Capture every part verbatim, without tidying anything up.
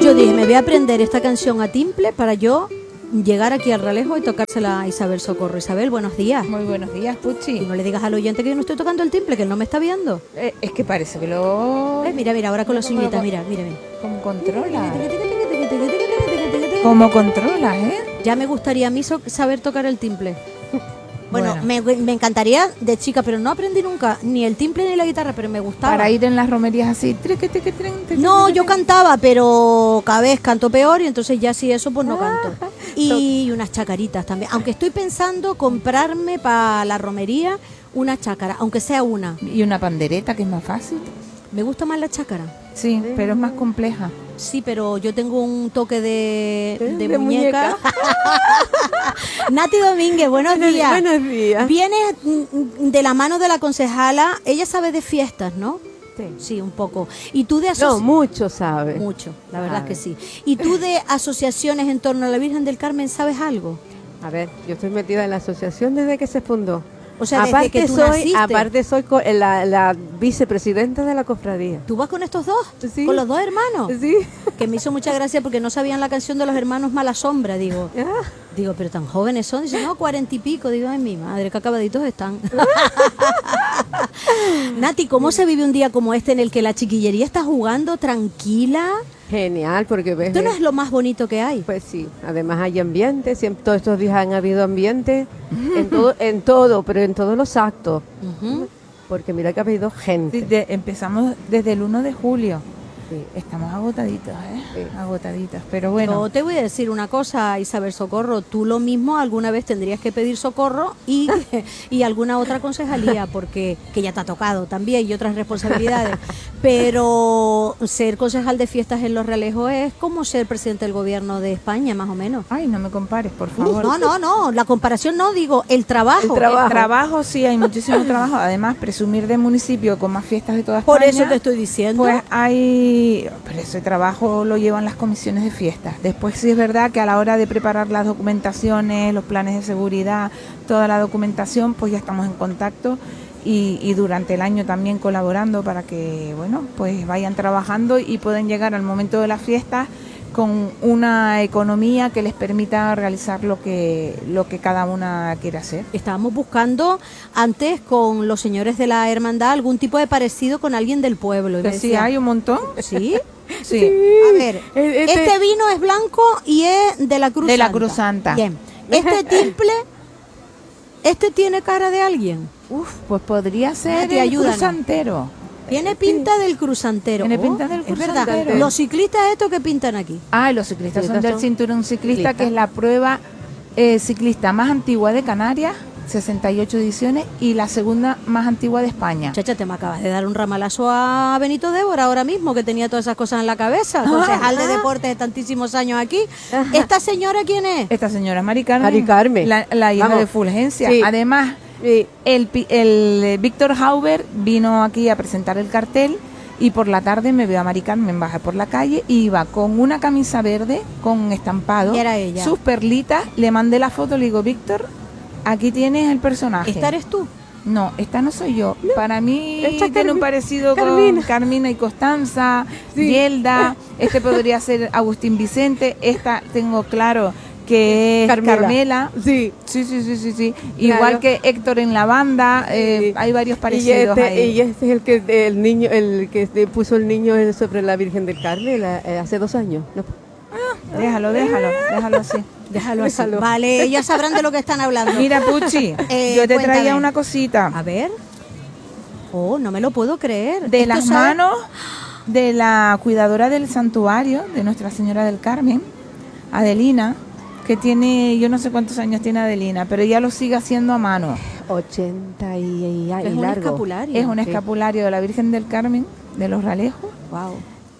yo dije, me voy a aprender esta canción a timple para yo llegar aquí al Ralejo y tocársela a Isabel Socorro. Isabel, buenos días. Muy buenos días, Puchi. Y no le digas al oyente que yo no estoy tocando el timple, que él no me está viendo. Eh, es que parece que lo... Eh, mira, mira, ahora con las uñitas, mira, mira, mira. ¿Cómo controla? ¿Cómo controla, eh? Ya me gustaría a mí so- saber tocar el timple. Bueno, Bueno. Me, me encantaría de chica, pero no aprendí nunca ni el timple ni la guitarra, pero me gustaba. Para ir en las romerías así. trique, trique, trin, trin, No, trin, yo trin. cantaba, pero cada vez canto peor y entonces ya sí eso pues no canto. Y unas chacaritas también. Aunque estoy pensando comprarme para la romería una chácara, aunque sea una. Y una pandereta, que es más fácil. Me gusta más la chácara. Sí, pero es más compleja. Sí, pero yo tengo un toque de, ¿Eh? de De muñeca. Nati Domínguez, buenos días. Buenos días. Vienes mm, de la mano de la concejala. Ella sabe de fiestas, ¿no? Sí. Sí, un poco. ¿Y tú de No, asociaciones? mucho sabe. Mucho, la verdad Sabe. es que sí. ¿Y tú de asociaciones en torno a la Virgen del Carmen sabes algo? A ver, yo estoy metida en la asociación desde que se fundó. O sea, desde aparte que tú soy, naciste. aparte soy co- la, la vicepresidenta de la cofradía. ¿Tú vas con estos dos? Sí. ¿Con los dos hermanos? Sí. Que me hizo mucha gracia porque no sabían la canción de los hermanos Mala Sombra, digo. Ah, Digo, pero tan jóvenes son. Dice, no, cuarenta y pico. Digo, ay, mi madre, qué acabaditos están. Nati, ¿cómo se vive un día como este en el que la chiquillería está jugando tranquila? Genial, porque ves. Esto no es lo más bonito que hay. Pues sí, además hay ambiente, siempre, todos estos días han habido ambiente en todo, en todo, pero en todos los actos, Ujú. porque mira que ha habido gente. Sí, de- empezamos desde el uno de julio. Sí. Estamos agotaditos, ¿eh? Sí. Agotaditos. Pero bueno, Yo te voy a decir una cosa, Isabel Socorro, tú lo mismo alguna vez tendrías que pedir socorro y, y alguna otra concejalía, porque que ya te ha tocado también y otras responsabilidades, pero ser concejal de fiestas en Los Realejos es como ser presidente del gobierno de España, más o menos. ay, no me compares, por favor. No, no, no, la comparación no, digo, el trabajo. El trabajo. El trabajo, sí, hay muchísimo trabajo. Además, presumir de municipio con más fiestas de toda Por España. eso te estoy diciendo. Pues hay, pero ese trabajo lo llevan las comisiones de fiestas. Después sí es verdad que a la hora de preparar las documentaciones, los planes de seguridad, toda la documentación, pues ya estamos en contacto y, y durante el año también colaborando para que, bueno, pues vayan trabajando y puedan llegar al momento de las fiestas con una economía que les permita realizar lo que, lo que cada una quiere hacer. Estábamos buscando antes con los señores de la hermandad algún tipo de parecido con alguien del pueblo. Y me Que sí, decía, hay un montón. ¿sí? Sí. A ver, E- este, este- vino es blanco y es de la Cruz De la Santa. Cruz Santa. Bien. Este timple, este tiene cara de alguien. Uf, pues podría ser Nati, el ayúdanos. cruzantero. Tiene pinta del cruzantero. Tiene Oh, pinta del es verdad. cruzantero. Los ciclistas estos que pintan aquí. Ah, los ciclistas son Ciclistas del son cinturón ciclista, ciclistas. que es la prueba eh, ciclista más antigua de Canarias, sesenta y ocho ediciones, y la segunda más antigua de España. Chacha, te me acabas de dar un ramalazo a Benito Débora ahora mismo, que tenía todas esas cosas en la cabeza. Concejal de deportes de tantísimos años aquí. ¿Esta señora quién es? Esta señora es Mari Carmen, Mari Carmen. la, la hija Vamos. de Fulgencia. Sí. Además, Sí. el, pi- el eh, Víctor Hauber vino aquí a presentar el cartel y por la tarde me veo a Mari Carmen bajar por la calle y iba con una camisa verde con estampado, Y era ella. sus perlitas, le mandé la foto, le digo, Víctor, aquí tienes el personaje. ¿Esta eres tú? No, esta no soy yo. Para mí esta es tiene un Carmi- parecido Carmina. con Carmina y Constanza, Sí. Yelda, este podría ser Agustín Vicente, esta tengo claro que es Carmela. Carmela. Sí. Sí, sí, sí, sí, sí. Claro. Igual que Héctor en la banda, eh, Sí. hay varios Y parecidos este, ahí. y este es el que el niño, el que este puso el niño sobre la Virgen del Carmen la- eh, hace dos años. No. Déjalo, déjalo, déjalo así. Déjalo así. Déjalo. Vale, ellas sabrán de lo que están hablando. Mira, Puchi, Eh, yo te cuéntame. traía una cosita. A ver. Oh, no me lo puedo creer. De Esto las sabe- manos de la cuidadora del santuario, de Nuestra Señora del Carmen, Adelina, que tiene, yo no sé cuántos años tiene Adelina, pero ella lo sigue haciendo a mano. ochenta y, y, y Es un largo. escapulario. Es un Sí. escapulario de la Virgen del Carmen, de los Ralejos, Wow.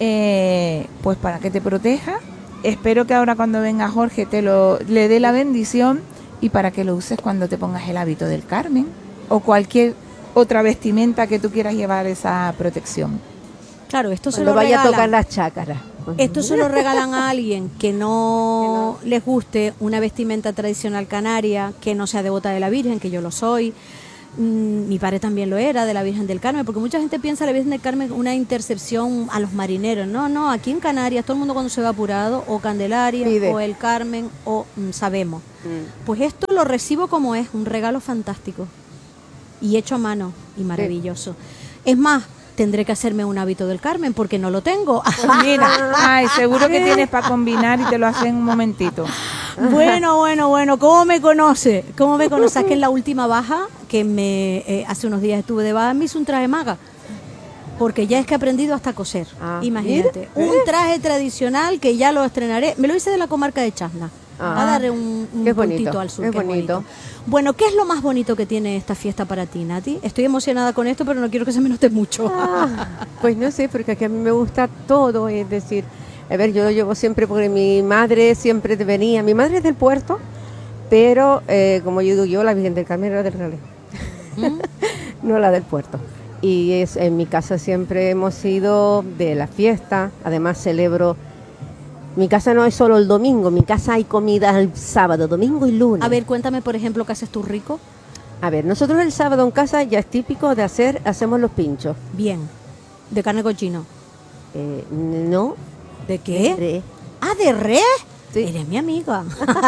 eh, pues para que te proteja. Espero que ahora cuando venga Jorge te lo le dé la bendición y para que lo uses cuando te pongas el hábito del Carmen o cualquier otra vestimenta que tú quieras llevar esa protección. Claro, esto se Cuando lo vaya a regalan. tocar las chácaras. Esto se lo regalan a alguien que no les guste una vestimenta tradicional canaria, que no sea devota de la Virgen, que yo lo soy, Mm, mi padre también lo era, de la Virgen del Carmen, porque mucha gente piensa la Virgen del Carmen una intercepción a los marineros. No, no, aquí en Canarias todo el mundo cuando se va apurado, o Candelaria, Pide. o el Carmen, o mm, sabemos. Mm. Pues esto lo recibo como es, un regalo fantástico. Y hecho a mano, y maravilloso. Es más, tendré que hacerme un hábito del Carmen, porque no lo tengo. Pues mira, ay, seguro que tienes para combinar y te lo hacen en un momentito. Bueno, bueno, bueno, ¿cómo me conoce? ¿Cómo me conoce? Es que en la última baja, que me eh, hace unos días estuve de baja, me hice un traje maga. Porque ya es que he aprendido hasta coser. Ah, Imagínate. mira. Un traje tradicional que ya lo estrenaré. Me lo hice de la comarca de Chasna. Ah, a darle un, un qué bonito, puntito al sur. qué que es bonito. Bueno, ¿qué es lo más bonito que tiene esta fiesta para ti, Nati? Estoy emocionada con esto, pero no quiero que se me note mucho. Ah, pues no sé, porque aquí a mí me gusta todo, es decir, a ver, yo lo llevo siempre porque mi madre siempre venía, mi madre es del puerto, pero eh, como yo digo yo, la Virgen del Carmen era del Ralejo, ¿Mm? no la del puerto. Y es, en mi casa siempre hemos sido de la fiesta, además celebro, mi casa no es solo el domingo, mi casa hay comida el sábado, domingo y lunes. A ver, cuéntame, por ejemplo, ¿qué haces tú rico? A ver, nosotros el sábado en casa ya es típico de hacer, hacemos los pinchos. Bien. ¿De carne cochino? Eh, no. ¿De qué? de- Ah, ¿de res? Sí. Eres mi amiga.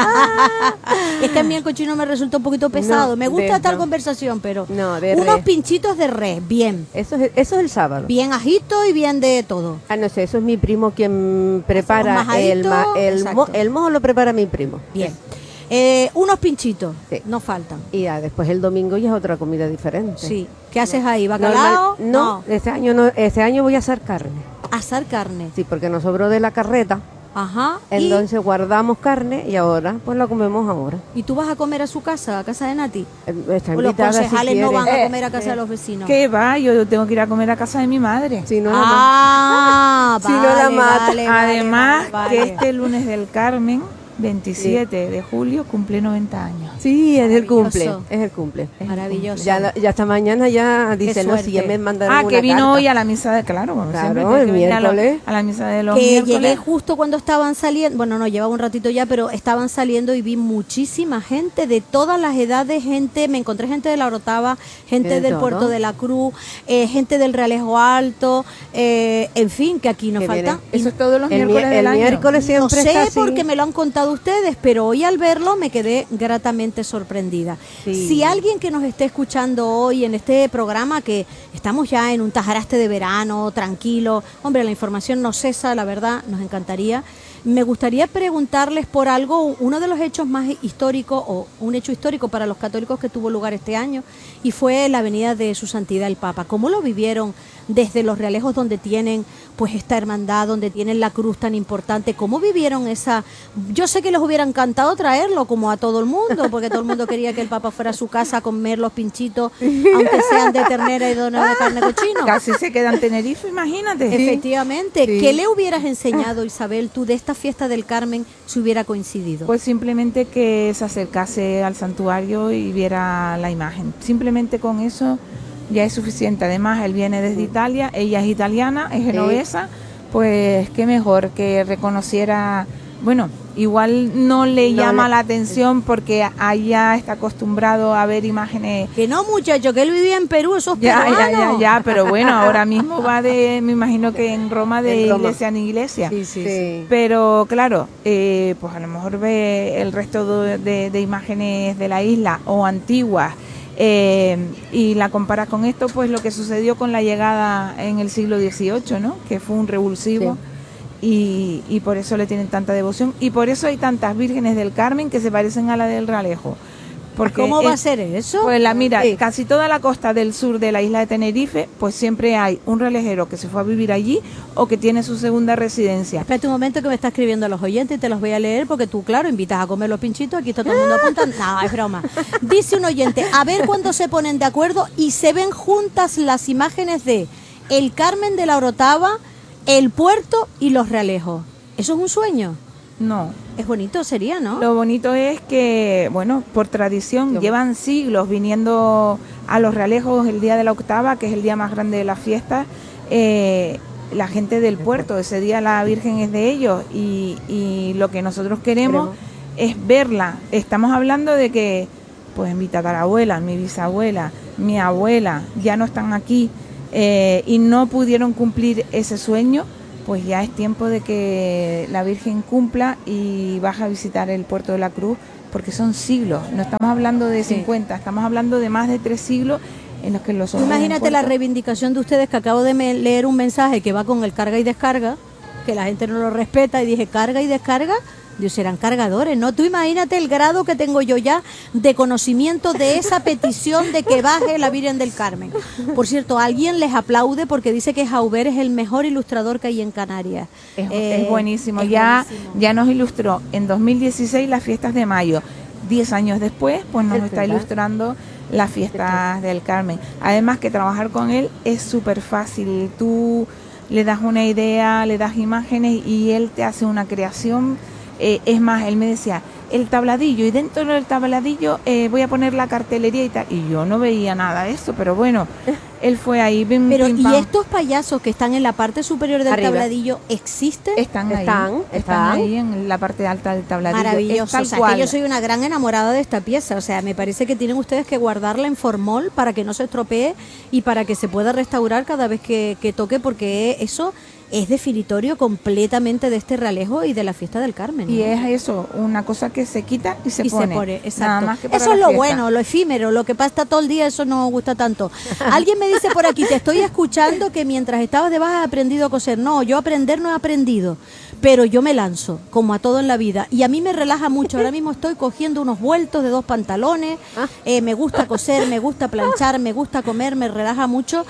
Es que a mí el cochino me resulta un poquito pesado. No, me gusta de- esta no. conversación, pero No, de unos res. pinchitos de res, bien. Eso es, eso es el sábado. Bien ajito y bien de todo. Ah, no sé, eso es mi primo quien prepara majadito, el, ma- el, exacto. mo- el mojo lo prepara mi primo. Bien. Eh, unos pinchitos, Sí. no faltan. Y ya después el domingo ya es otra comida diferente. Sí. ¿Qué haces ahí? ¿Bacalao? Normal- no, este año no, este año voy a hacer carne. Asar carne. Sí, porque nos sobró de la carreta. Ajá. Entonces guardamos carne y ahora pues la comemos ahora. ¿Y, ¿Y tú vas a comer a su casa, a casa de Nati? Eh, Está ¿O los invitada si concejales no quiere. van a Eh, comer a casa eh, de los vecinos? ¿Qué va? Yo tengo que ir a comer a casa de mi madre. Si no, la Ah, Si no la vale, mata. vale, vale, Además, vale, que vale. este lunes del Carmen, veintisiete de julio, cumple noventa años. sí, es el cumple, Maravilloso. es el cumple. Maravilloso. Ya, la- ya hasta mañana ya dice, no, si ya suerte. me mandaron Ah, una que vino carta. hoy a la misa de, claro, como Claro, siempre, tiene el que venir a, lo- miércoles. a la misa de los Que miércoles. llegué justo cuando estaban saliendo, bueno, no, llevaba un ratito ya, pero estaban saliendo y vi muchísima gente de todas las edades, gente, me encontré gente de la Orotava, gente De del todo. Puerto de la Cruz, eh, gente del Realejo Alto, eh, en fin, que aquí nos Que faltan. viene. Y Eso es todos los El, miércoles mi- del el año. miércoles siempre no sé está así. porque me lo han contado ustedes, pero hoy al verlo me quedé gratamente sorprendida. Sí. Si alguien que nos esté escuchando hoy en este programa, que estamos ya en un tajaraste de verano, tranquilo, hombre, la información no cesa, la verdad, nos encantaría. Me gustaría preguntarles por algo, uno de los hechos más históricos, o un hecho histórico para los católicos que tuvo lugar este año, y fue la venida de Su Santidad el Papa. ¿Cómo lo vivieron desde los Realejos, donde tienen pues esta hermandad, donde tienen la cruz tan importante? ¿Cómo vivieron esa? Yo sé que les hubiera encantado traerlo, como a todo el mundo, porque todo el mundo quería que el Papa fuera a su casa a comer los pinchitos, aunque sean de ternera y no de carne cochino. Casi se queda en Tenerife, imagínate. Efectivamente. Sí. ¿Qué le hubieras enseñado, Isabel, tú de esta fiesta del Carmen si hubiera coincidido? Pues simplemente que se acercase al santuario y viera la imagen. Simplemente con eso ya es suficiente. Además, él viene desde Italia, ella es italiana, es genovesa, pues qué mejor que reconociera, bueno, igual no le No llama le- la atención porque allá está acostumbrado a ver imágenes. Que no, muchacho, que él vivía en Perú, esos Ya, ya, ya, peruanos. ya, pero bueno, ahora mismo va de, me imagino que en Roma de En Roma. iglesia en iglesia. Sí, sí, sí. Sí. Pero claro, eh, pues a lo mejor ve el resto de, de- de imágenes de la isla o antiguas eh, y la compara con esto, pues lo que sucedió con la llegada en el siglo dieciocho, ¿no? Que fue un revulsivo. Y, y por eso le tienen tanta devoción y por eso hay tantas vírgenes del Carmen que se parecen a la del Realejo. Porque ¿Cómo va a es- ser eso? Pues la mira, Sí. casi toda la costa del sur de la isla de Tenerife, pues siempre hay un relejero que se fue a vivir allí o que tiene su segunda residencia. Espérate un momento que me está escribiendo los oyentes y te los voy a leer porque tú, claro, invitas a comer los pinchitos, aquí está todo el mundo apuntando. No, es broma. Dice un oyente, a ver cuándo se ponen de acuerdo y se ven juntas las imágenes de el Carmen de la Orotava, el puerto y los Realejos. ¿Eso es un sueño? No. Es bonito, sería, ¿no? Lo bonito es que, bueno, por tradición, Lo- llevan siglos viniendo a los Realejos el día de la octava, que es el día más grande de la fiesta, eh, la gente del puerto. Ese día la Virgen es de ellos y, y lo que nosotros queremos Queremos. es verla. Estamos hablando de que, pues mi tatarabuela, mi bisabuela, mi abuela ya no están aquí eh, y no pudieron cumplir ese sueño, pues ya es tiempo de que la Virgen cumpla y baja a visitar el Puerto de la Cruz, porque son siglos, no estamos hablando de Sí. cincuenta, estamos hablando de más de tres siglos en los que los hombres Imagínate en la Puerto- reivindicación de ustedes, que acabo de me- leer un mensaje que va con el carga y descarga, que la gente no lo respeta, y dije carga y descarga, Dios, serán cargadores, ¿no? Tú imagínate el grado que tengo yo ya de conocimiento de esa petición de que baje la Virgen del Carmen. Por cierto, alguien les aplaude porque dice que Jauber es el mejor ilustrador que hay en Canarias. Es, Eh, es buenísimo. es ya, buenísimo. ya nos ilustró en dos mil dieciséis las fiestas de mayo. Diez años después, pues nos Es está verdad. ilustrando las fiestas del Carmen. Además que trabajar con él es súper fácil. Tú le das una idea, le das imágenes y él te hace una creación. Eh, es más, él me decía, el tabladillo, y dentro del tabladillo eh, voy a poner la cartelería y tal. Y yo no veía nada de eso, pero bueno, él fue ahí. Bim, Pero, pim, ¿y pam. estos payasos que están en la parte superior del Arriba. tabladillo existen? Están ahí, Están, están, están. ahí en la parte alta del tabladillo. Es Maravilloso, tal o sea, cual. que yo soy una gran enamorada de esta pieza, o sea, me parece que tienen ustedes que guardarla en formol para que no se estropee y para que se pueda restaurar cada vez que, que toque, porque eso es definitorio completamente de este realejo y de la fiesta del Carmen, ¿no? Y es eso, una cosa que se quita y se y pone. se pone, Nada exacto. más que para Eso es la lo fiesta. bueno, lo efímero, lo que pasa todo el día, eso no gusta tanto. Alguien me dice por aquí, te estoy escuchando que mientras estabas de baja has aprendido a coser. No, yo aprender no he aprendido, pero yo me lanzo, como a todo en la vida. Y a mí me relaja mucho. Ahora mismo estoy cogiendo unos vueltos de dos pantalones, eh, me gusta coser, me gusta planchar, me gusta comer, me relaja mucho.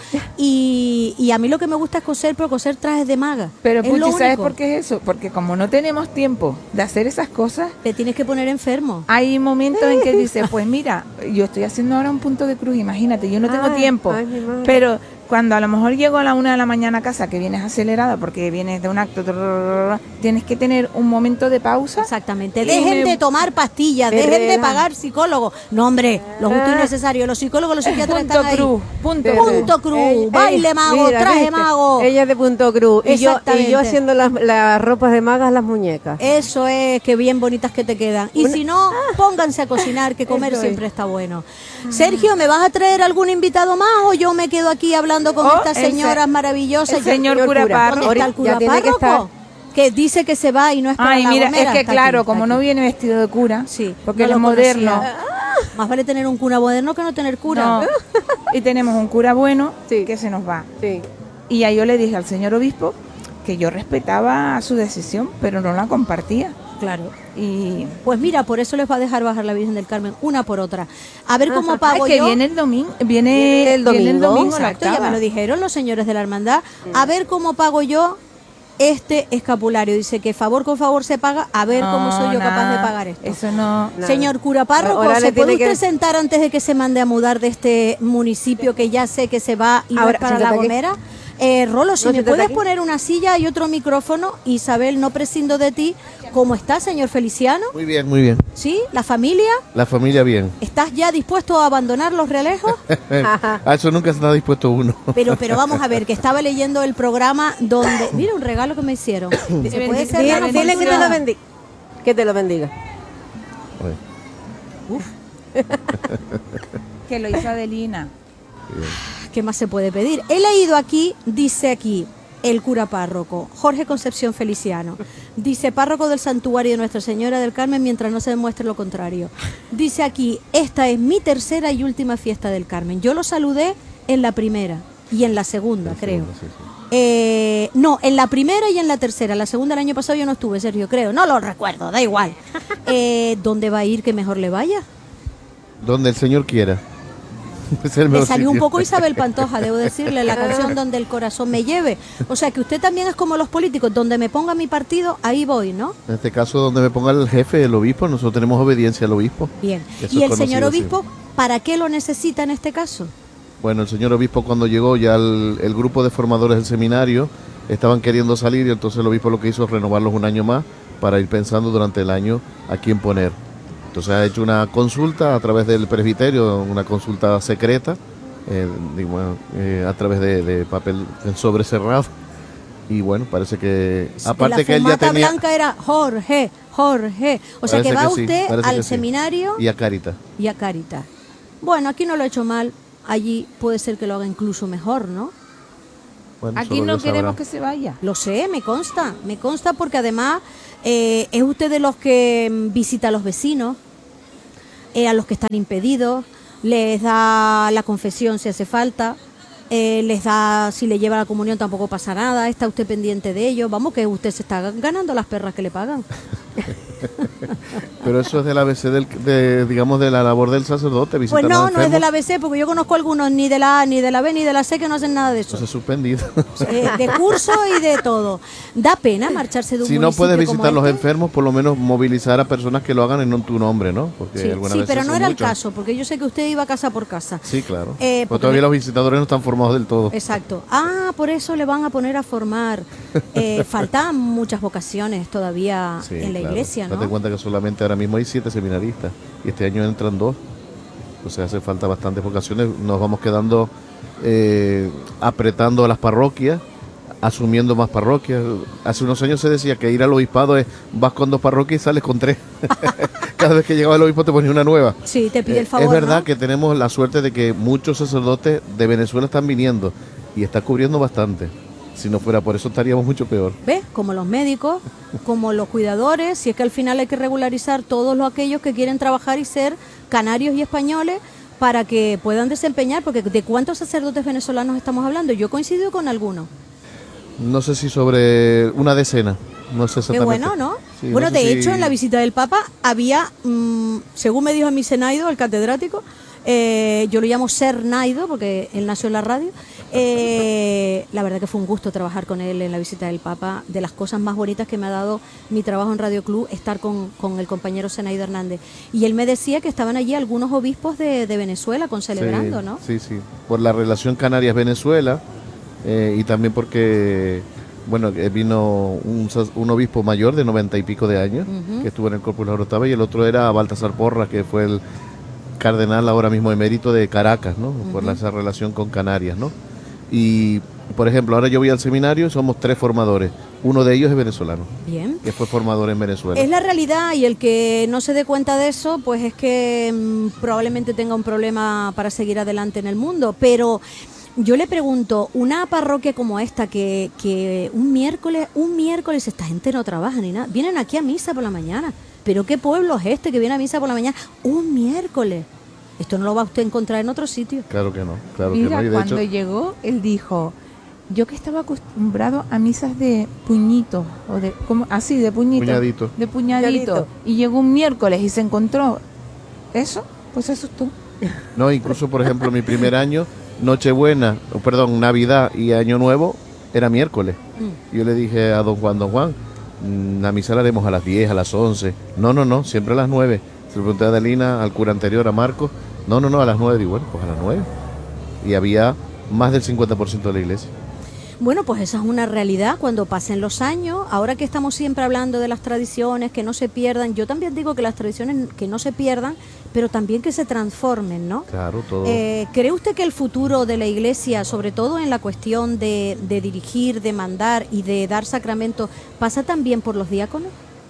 Y, y a mí lo que me gusta es coser, pero coser trajes de maga. Pero Es lo Puchi, ¿sabes único. por qué es eso? Porque como no tenemos tiempo de hacer esas cosas, Te tienes que poner enfermo. hay momentos en que dices, pues mira, yo estoy haciendo ahora un punto de cruz, imagínate, yo no tengo Ay, tiempo, ay, mi madre. pero cuando a lo mejor llego a la una de la mañana a casa, que vienes acelerada porque vienes de un acto, trrr, tienes que tener un momento de pausa. Exactamente. Y Dejen me- de tomar pastillas, Me dejen de relaja. pagar psicólogos. No, hombre, lo justo y necesario. Los psicólogos, los psiquiatras Punto están ahí. cruz, punto Sí, cruz. Punto cruz, Ella- baile ella- mago, mira, traje ¿viste? mago. Ella es de Punto Cruz. Y yo, y Exactamente. yo haciendo las, las ropas de magas, las muñecas. Eso es, que bien bonitas que te quedan. Y si no, pónganse a cocinar, que comer Eso es. siempre está bueno. Sergio, ¿me vas a traer algún invitado más o yo me quedo aquí hablando con Oh, estas el se- señoras maravillosas? el señor Yo- cura ¿Dónde párroco. está el cura Ya tiene que párroco? Que dice que se va y no es para Ay, la mira, gomera. es que Está claro, aquí, como está no aquí. viene vestido de cura, Sí, porque no él es lo moderno, conocía. Más vale tener un cura moderno que no tener cura. no, y tenemos un cura bueno Sí. que se nos va. Sí. Y ya yo le dije al señor obispo que yo respetaba su decisión, pero no la compartía. Claro. Y Pues mira, por eso les va a dejar bajar la Virgen del Carmen una por otra. A ver cómo Ay, pago que yo. viene el domingo, viene, Viene el viene el domingo. domingo la Exacto, ya octava. me lo dijeron los señores de la hermandad. A ver cómo pago yo este escapulario. Dice que favor con favor se paga. A ver cómo No, soy yo capaz de nada, pagar esto. Eso no. Nada. Señor cura párroco, Ahora ¿se le puede tiene usted que- sentar antes de que se mande a mudar de este municipio que ya sé que se va y no Ahora, es para la siéntate aquí. Gomera? Eh, Rolo, si No, me siéntate puedes aquí. poner una silla y otro micrófono. Isabel, no prescindo de ti. ¿Cómo está, señor Feliciano? Muy bien, muy bien. ¿Sí? ¿La familia? La familia bien. ¿Estás ya dispuesto a abandonar los realejos? A eso nunca se está dispuesto uno. Pero, pero vamos a ver, que estaba leyendo el programa donde... Mira un regalo que me hicieron. ¿Se puede ser Dile, la dile que te fortuna? lo bendiga. Que te lo bendiga. Que lo hizo Adelina. ¿Qué más se puede pedir? He leído aquí, dice aquí, el cura párroco, Jorge Concepción Feliciano. Dice, párroco del santuario de Nuestra Señora del Carmen mientras no se demuestre lo contrario. Dice aquí, esta es mi tercera y última fiesta del Carmen. Yo lo saludé en la primera y en la segunda, creo. Sí, sí. Eh, no, en la primera y en la tercera. La segunda el año pasado yo no estuve, Sergio, creo. No lo recuerdo, da igual. Eh, ¿Dónde va a ir que mejor le vaya? Donde el Señor quiera. Es el Le mejor salió un sitio. poco Isabel Pantoja, debo decirle, la canción Donde el corazón me lleve. O sea que usted también es como los políticos, donde me ponga mi partido, ahí voy, ¿no? En este caso, donde me ponga el jefe, el obispo, nosotros tenemos obediencia al obispo. Bien. Eso ¿Y es el señor conocido, obispo, para qué lo necesita en este caso? Bueno, el señor obispo cuando llegó ya el, el grupo de formadores del seminario estaban queriendo salir y entonces el obispo lo que hizo es renovarlos un año más para ir pensando durante el año a quién poner. Entonces ha hecho una consulta a través del presbiterio, una consulta secreta, eh, y bueno, eh, a través de, de papel en sobre cerrado. Y bueno, parece que aparte la que él ya fumata tenía blanca era Jorge, Jorge. O sea Parece que va que sí, usted parece al que sí. seminario y a Carita. y a Carita. Bueno, aquí no lo he hecho mal. allí puede ser que lo haga incluso mejor, ¿no? Bueno, Aquí solo no Dios sabrá. queremos que se vaya. Lo sé, me consta, me consta porque además eh, es usted de los que mm, visita a los vecinos, eh, a los que están impedidos, les da la confesión si hace falta, eh, les da, si le lleva la comunión tampoco pasa nada, está usted pendiente de ellos, vamos que usted se está ganando las perras que le pagan. Pero eso es del A B C, del, de, digamos, de la labor del sacerdote. Pues visitar a no, los no es enfermos. del A B C, porque yo conozco algunos ni de la A, ni de la B, ni de la C que no hacen nada de eso. Eso es suspendido. Eh, de curso y de todo. Da pena marcharse de un Si no municipio puedes como visitar los este. enfermos, por lo menos movilizar a personas que lo hagan en no tu nombre, ¿no? Porque Sí, algunas sí, veces pero no son era el muchos. caso, porque yo sé que usted iba casa por casa. Sí, claro. Eh, Porque porque todavía me- los visitadores no están formados del todo. Exacto. Ah, por eso le van a poner a formar. Eh, faltan muchas vocaciones todavía Sí, en la claro. iglesia, ¿no? Date cuenta que solamente ahora mismo hay siete seminaristas y este año entran dos. O sea, hace falta bastantes vocaciones. Nos vamos quedando eh, apretando a las parroquias, asumiendo más parroquias. Hace unos años se decía que ir al obispado es vas con dos parroquias y sales con tres. Cada vez que llegaba el obispo te ponía una nueva. Sí, te pide Eh, el favor, es verdad ¿no? que tenemos la suerte de que muchos sacerdotes de Venezuela están viniendo y está cubriendo bastante. Si no fuera por eso estaríamos mucho peor. ¿Ves? Como los médicos, como los cuidadores, si es que al final hay que regularizar todos los aquellos que quieren trabajar y ser canarios y españoles para que puedan desempeñar, porque ¿de cuántos sacerdotes venezolanos estamos hablando? Yo coincido con algunos. No sé si sobre una decena. No sé Qué exactamente. bueno, ¿no? Sí, bueno, no sé de si- hecho, en la visita del Papa había, mm, según me dijo a mi senaido, el catedrático, eh, yo lo llamo Ser Naido, porque él nació en la radio, eh, la verdad que fue un gusto trabajar con él en la visita del Papa, de las cosas más bonitas que me ha dado mi trabajo en Radio Club, estar con, con el compañero Senaido Hernández. Y él me decía que estaban allí algunos obispos de, de Venezuela con celebrando, sí, ¿no? Sí, sí. Por la relación Canarias-Venezuela eh, y también porque, bueno, eh, vino un, sas- un obispo mayor de noventa y pico de años Ujú. que estuvo en el Corpus Orotava y el otro era Baltasar Porras, que fue el cardenal ahora mismo emérito de Caracas, ¿no? Por la- esa relación con Canarias, ¿no? Y, por ejemplo, ahora yo voy al seminario y somos tres formadores. Uno de ellos es venezolano, Bien. que fue formador en Venezuela. Es la realidad y el que no se dé cuenta de eso, pues es que mm, probablemente tenga un problema para seguir adelante en el mundo. Pero yo le pregunto, una parroquia como esta, que, que un miércoles, un miércoles esta gente no trabaja ni nada, vienen aquí a misa por la mañana. Pero ¿qué pueblo es este que viene a misa por la mañana un miércoles? Esto no lo va usted a encontrar en otro sitio. Claro que no, claro Mira, que no. Y de cuando hecho, llegó, él dijo, yo que estaba acostumbrado a misas de puñito, o de, ¿cómo? Así, de puñito. Puñadito. De puñadito. Puñadito. Y llegó un miércoles y se encontró eso, pues eso es tú. no, incluso, por ejemplo, mi primer año, Nochebuena, o perdón, Navidad y Año Nuevo, era miércoles. Mm. Yo le dije a don Juan, don Juan, mm, la misa la haremos a las diez, a las once. No, no, no, siempre a las nueve. Se lo pregunté a Adelina, al cura anterior, a Marcos. No, no, no, a las nueve. Digo, bueno, pues a las nueve. Y había más del cincuenta por ciento de la iglesia. Bueno, pues esa es una realidad cuando pasen los años. Ahora que estamos siempre hablando de las tradiciones, que no se pierdan, yo también digo que las tradiciones que no se pierdan, pero también que se transformen, ¿no? Claro, todo. Eh, ¿Cree usted que el futuro de la iglesia, sobre todo en la cuestión de, de dirigir, de mandar y de dar sacramentos, pasa también por los diáconos?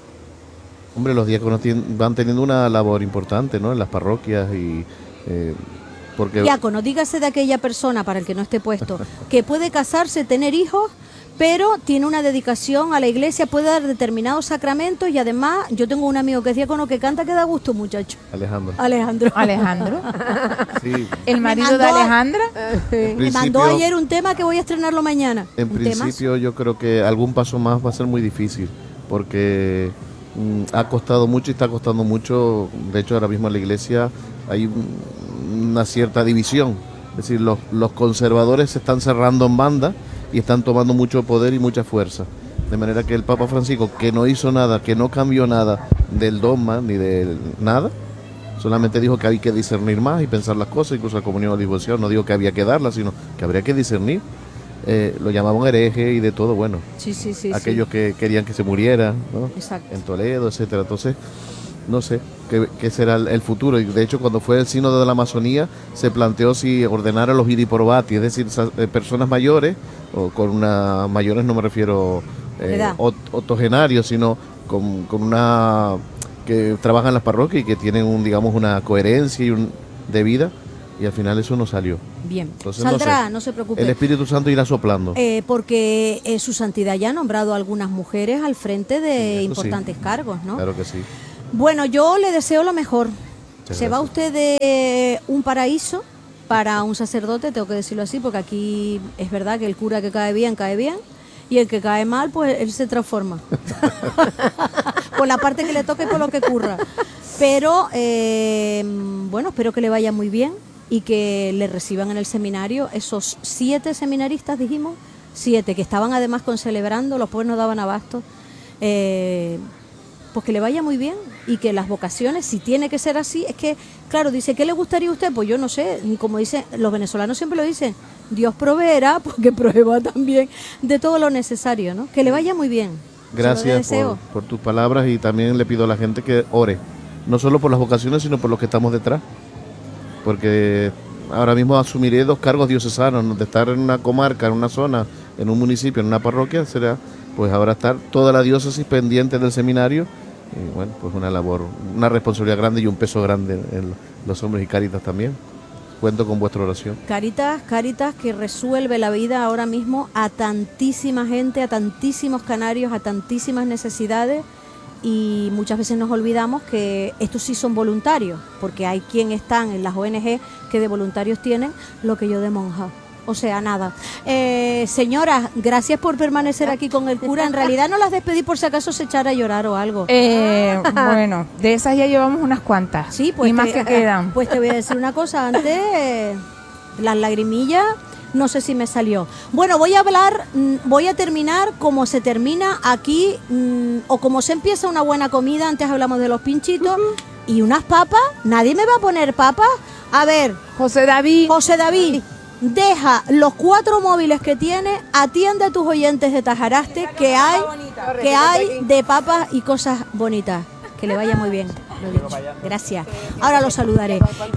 Hombre, los diáconos tien- van teniendo una labor importante, ¿no? En las parroquias y... eh, porque Diácono, dígase de aquella persona, para el que no esté puesto, que puede casarse, tener hijos, pero tiene una dedicación a la iglesia, puede dar determinados sacramentos y además yo tengo un amigo que es diácono que canta que da gusto, muchacho. Alejandro. Alejandro. Alejandro, Sí, el marido de mandó- Alejandra. en Me mandó principio- ayer un tema que voy a estrenarlo mañana. En Un temazo. principio yo creo que algún paso más va a ser muy difícil porque mm, ha costado mucho y está costando mucho. De hecho, ahora mismo en la iglesia hay un- una cierta división. Es decir, los, los conservadores se están cerrando en banda y están tomando mucho poder y mucha fuerza. De manera que el Papa Francisco, que no hizo nada, que no cambió nada del dogma ni de nada, solamente dijo que hay que discernir más y pensar las cosas, incluso la comunión o divorcio, no digo que había que darla, sino que habría que discernir. Eh, lo llamaban hereje y de todo, bueno, Sí, sí, sí. aquellos que querían que se muriera, ¿no? Exacto. En Toledo, etcétera. Entonces, no sé qué, qué será el, el futuro. Y de hecho, cuando fue el sínodo de la Amazonía, se planteó si ordenar a los iriporobati, es decir, sa- eh, personas mayores, o con una mayores no me refiero eh, Edad. ot- octogenarios, sino con, con una que trabajan en las parroquias y que tienen un, digamos, una coherencia y un, de vida, y al final eso no salió. Bien, Entonces, saldrá, no, sé, no se preocupe. El Espíritu Santo irá soplando. Eh, porque eh, su santidad ya ha nombrado a algunas mujeres al frente de Sí, eso importantes sí. cargos, ¿no? Claro que sí. Bueno, yo le deseo lo mejor. Muchas Se va gracias. usted de un paraíso para un sacerdote, tengo que decirlo así, porque aquí es verdad que el cura que cae bien, cae bien, y el que cae mal, pues él se transforma. Por la parte que le toque y por lo que ocurra. Pero, eh, bueno, espero que le vaya muy bien y que le reciban en el seminario esos siete seminaristas, dijimos, siete, que estaban además concelebrando, los pobres no daban abasto. Eh, pues que le vaya muy bien y que las vocaciones, si tiene que ser así, es que, claro, dice, ¿qué le gustaría a usted? Pues yo no sé, como dicen, los venezolanos siempre lo dicen, Dios proveerá, porque prueba también de todo lo necesario, ¿no? Que le vaya muy bien. Se lo Gracias deseo. por, por tus palabras y también le pido a la gente que ore, no solo por las vocaciones, sino por los que estamos detrás. Porque ahora mismo asumiré dos cargos diocesanos, ¿no? De estar en una comarca, en una zona, en un municipio, en una parroquia, será pues ahora estar toda la diócesis pendiente del seminario. Y bueno, pues una labor, una responsabilidad grande y un peso grande en los hombres y Cáritas también. Cuento con vuestra oración. Cáritas, Cáritas que resuelve la vida ahora mismo a tantísima gente, a tantísimos canarios, a tantísimas necesidades, y muchas veces nos olvidamos que estos sí son voluntarios, porque hay quien están en las O N G que de voluntarios tienen lo que yo de monja. O sea, nada. Eh, señoras, gracias por permanecer aquí con el cura. En realidad no las despedí por si acaso se echara a llorar o algo. Eh, bueno, de esas ya llevamos unas cuantas. Sí, pues y más te, que quedan. Pues te voy a decir una cosa antes, eh, las lagrimillas, no sé si me salió. Bueno, voy a hablar, mm, voy a terminar como se termina aquí, mm, o como se empieza una buena comida. Antes hablamos de los pinchitos y unas papas. ¿Nadie me va a poner papas? A ver, José David. José David, deja los cuatro móviles que tiene, atiende a tus oyentes de Tajaraste, que hay, que hay de papas y cosas bonitas. Que le vaya muy bien. Lo dicho. Gracias. Ahora lo saludaré.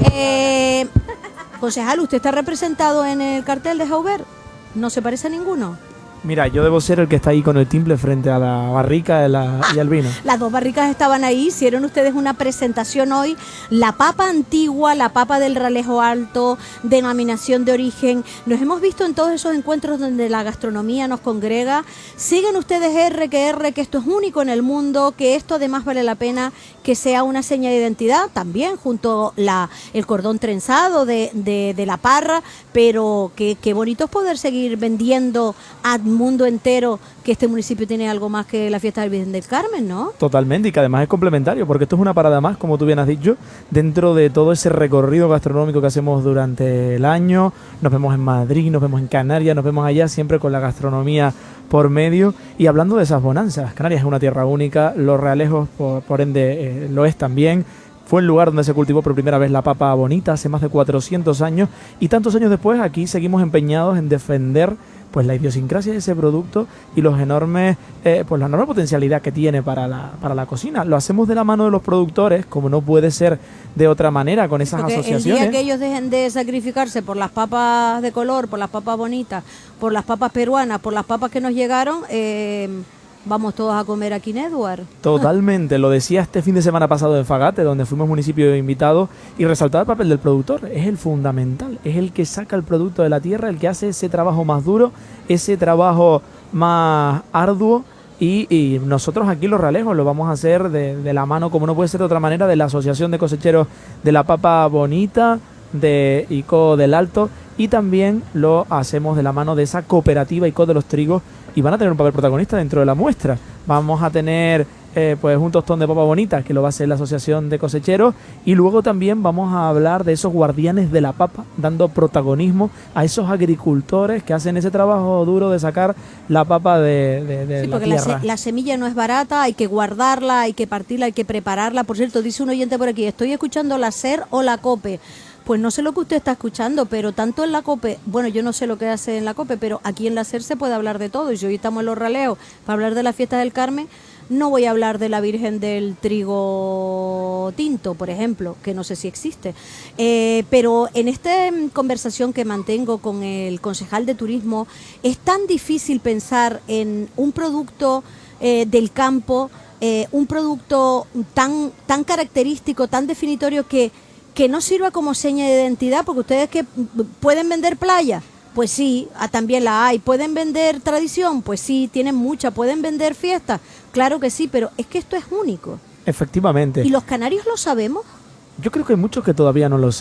Eh, concejal, ¿usted está representado en el cartel de Jauber? ¿No se parece a ninguno? Mira, yo debo ser el que está ahí con el timple frente a la barrica de la- y al vino. Las dos barricas estaban ahí, hicieron ustedes una presentación hoy, la papa antigua, la papa del Ralejo Alto, denominación de origen. Nos hemos visto en todos esos encuentros donde la gastronomía nos congrega. Siguen ustedes R que R, que esto es único en el mundo, que esto además vale la pena que sea una seña de identidad, también junto la el cordón trenzado de, de, de la parra, pero que, que bonito es poder seguir vendiendo al mundo entero que este municipio tiene algo más que la fiesta del Virgen del Carmen, ¿no? Totalmente, y que además es complementario, porque esto es una parada más, como tú bien has dicho, dentro de todo ese recorrido gastronómico que hacemos durante el año. Nos vemos en Madrid, nos vemos en Canarias, nos vemos allá, siempre con la gastronomía por medio. Y hablando de esas bonanzas, Canarias es una tierra única, Los Realejos, por, por ende, eh, lo es también. Fue el lugar donde se cultivó por primera vez la papa bonita hace más de cuatrocientos años, y tantos años después aquí seguimos empeñados en defender pues la idiosincrasia de ese producto y los enormes, eh, pues la enorme potencialidad que tiene para la, para la cocina. Lo hacemos de la mano de los productores, como no puede ser de otra manera, con esas Porque asociaciones. el día que ellos dejen de sacrificarse por las papas de color, por las papas bonitas, por las papas peruanas, por las papas que nos llegaron, eh, vamos todos a comer aquí en Edward. Totalmente, lo decía este fin de semana pasado en Fagate, donde fuimos municipio invitado, y resaltaba el papel del productor. Es el fundamental, es el que saca el producto de la tierra, el que hace ese trabajo más duro, ese trabajo más arduo, y, y nosotros aquí Los Realejos lo vamos a hacer de, de la mano, como no puede ser de otra manera, de la Asociación de Cosecheros de la Papa Bonita, de ICO del Alto, y también lo hacemos de la mano de esa cooperativa ICO de los Trigos, y van a tener un papel protagonista dentro de la muestra. Vamos a tener eh, pues un tostón de papa bonita, que lo va a hacer la Asociación de Cosecheros, y luego también vamos a hablar de esos guardianes de la papa, dando protagonismo a esos agricultores que hacen ese trabajo duro de sacar la papa de, de, de Sí, la porque la, tierra. se- la semilla no es barata, hay que guardarla, hay que partirla, hay que prepararla. Por cierto, dice un oyente por aquí, estoy escuchando la SER o la COPE. Pues no sé lo que usted está escuchando, pero tanto en la COPE, bueno, yo no sé lo que hace en la COPE, pero aquí en la SER se puede hablar de todo. Y si hoy estamos en Los Raleos para hablar de la fiesta del Carmen, no voy a hablar de la Virgen del Trigo Tinto, por ejemplo, que no sé si existe. Eh, pero en esta mm, conversación que mantengo con el concejal de turismo, es tan difícil pensar en un producto eh, del campo, eh, un producto tan, tan característico, tan definitorio que que no sirva como seña de identidad, porque ustedes que pueden vender playa, pues sí, ah, también la hay. ¿Pueden vender tradición? Pues sí, tienen mucha. ¿Pueden vender fiesta? Claro que sí, pero es que esto es único. Efectivamente. ¿Y los canarios lo sabemos? Yo creo que hay muchos que todavía no lo